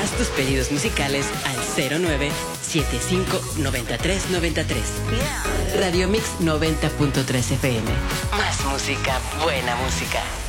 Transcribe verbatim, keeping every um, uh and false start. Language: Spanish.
Haz tus pedidos musicales al cero nueve siete cinco nueve tres nueve tres. Radio Mix noventa punto tres F M. Más música, buena música.